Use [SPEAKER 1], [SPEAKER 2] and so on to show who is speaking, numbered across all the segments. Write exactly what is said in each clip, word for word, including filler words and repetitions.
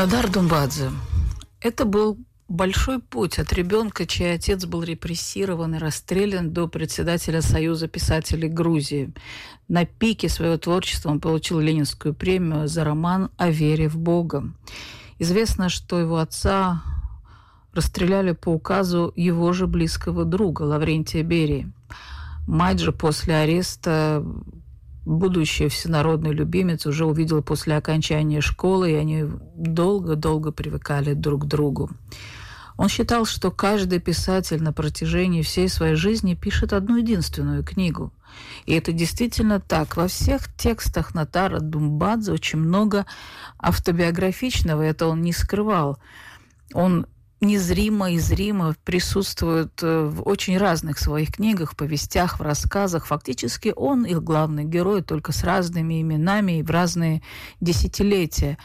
[SPEAKER 1] Нодар Думбадзе. Это был большой путь от ребенка, чей отец был репрессирован и расстрелян, до председателя Союза писателей Грузии. На пике своего творчества он получил Ленинскую премию за роман «О вере в Бога». Известно, что его отца расстреляли по указу его же близкого друга Лаврентия Берии. Мать же после ареста, будущий всенародный любимец, уже увидел после окончания школы, и они долго-долго привыкали друг к другу. Он считал, что каждый писатель на протяжении всей своей жизни пишет одну единственную книгу. И это действительно так. Во всех текстах Нодара Думбадзе очень много автобиографичного, это он не скрывал. Он незримо и зримо присутствует в очень разных своих книгах, повестях, в рассказах. Фактически он их главный герой, только с разными именами и в разные десятилетия.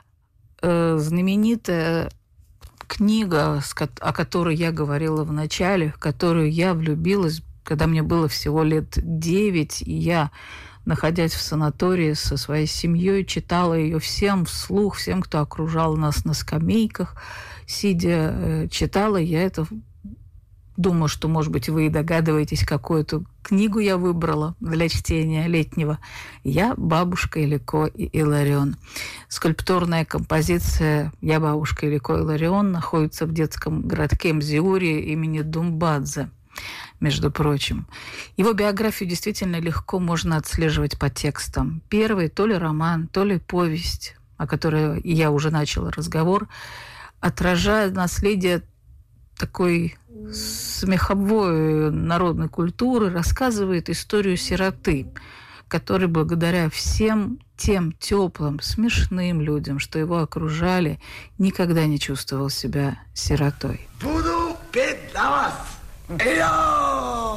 [SPEAKER 1] Знаменитая книга, о которой я говорила в начале, в которую я влюбилась, когда мне было всего лет девять, и я, находясь в санатории со своей семьей, читала ее всем вслух, всем, кто окружал нас на скамейках, сидя, читала я это. Думаю, что, может быть, вы и догадываетесь, какую эту книгу я выбрала для чтения летнего. «Я, бабушка Илико и Иларион». Скульптурная композиция «Я, бабушка Илико и Иларион» находится в детском городке Мзиури имени Думбадзе, между прочим. Его биографию действительно легко можно отслеживать по текстам. Первый то ли роман, то ли повесть, о которой я уже начала разговор, отражает наследие такой смеховой народной культуры, рассказывает историю сироты, который благодаря всем тем теплым, смешным людям, что его окружали, никогда не чувствовал себя сиротой. Буду петь для вас!